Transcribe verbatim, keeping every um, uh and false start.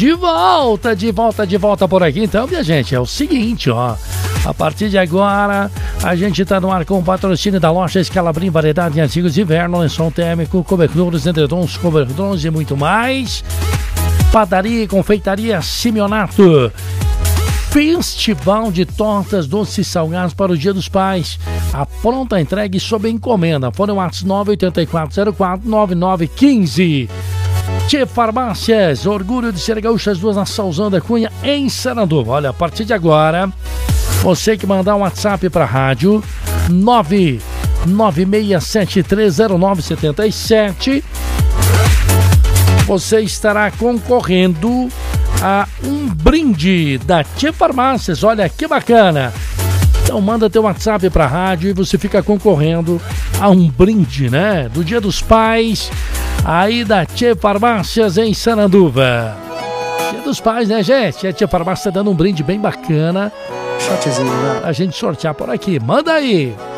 De volta, de volta, de volta por aqui. Então, minha gente, é o seguinte, ó. A partir de agora, a gente tá no ar com o patrocínio da loja Escalabrim, variedade de artigos de inverno, lençol térmico, cobertores, edredons, cobertões e muito mais. Padaria e confeitaria Simeonato. Festival de tortas, doces e salgados para o Dia dos Pais. A pronta entrega e sob encomenda. Fone WhatsApp nove oito quatro zero quatro nove nove um cinco. Tchê Farmácias, orgulho de ser gaúcho, as duas na Salzão da Cunha, em Sarandúva. Olha, a partir de agora, você que mandar um WhatsApp para a rádio nove nove seis sete três zero nove sete sete, você estará concorrendo a um brinde da Tchê Farmácias. Olha que bacana. Então manda teu WhatsApp para a rádio e você fica concorrendo a um brinde, né? Do Dia dos Pais, aí da Tchê Farmácias em Sarandúva. Dia dos Pais, né, gente? A Tchê Farmácia tá dando um brinde bem bacana. Shotzinho, né? A gente sortear por aqui. Manda aí.